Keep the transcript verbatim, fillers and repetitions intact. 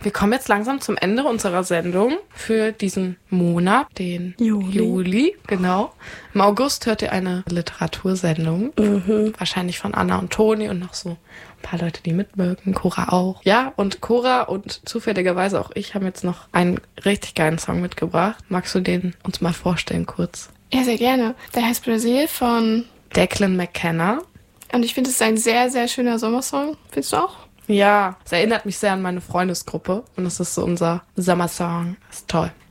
Wir kommen jetzt langsam zum Ende unserer Sendung für diesen Monat, den Juli. Juli, genau. Im August hört ihr eine Literatursendung. Mhm. Wahrscheinlich von Anna und Toni und noch so ein paar Leute, die mitwirken. Cora auch. Ja, und Cora und zufälligerweise auch ich haben jetzt noch einen richtig geilen Song mitgebracht. Magst du den uns mal vorstellen kurz? Ja, sehr gerne. Der heißt Brazil von Declan McKenna. Und ich finde, es ist ein sehr, sehr schöner Sommersong. Findest du auch? Ja, es erinnert mich sehr an meine Freundesgruppe und es ist so unser Sommersong. Ist toll.